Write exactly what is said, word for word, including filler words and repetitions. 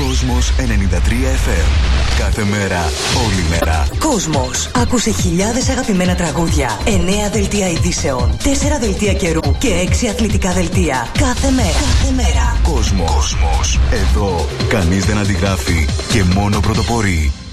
Κόσμος ενενήντα τρία εφ εμ. Κάθε μέρα, όλη μέρα. Κόσμος. Άκουσε χιλιάδες αγαπημένα τραγούδια, εννέα δελτία ειδήσεων, τέσσερα δελτία καιρού και έξι αθλητικά δελτία. Κάθε μέρα. Κάθε μέρα. Κόσμος. Κόσμος. Εδώ κανείς δεν αντιγράφει και μόνο πρωτοπορεί.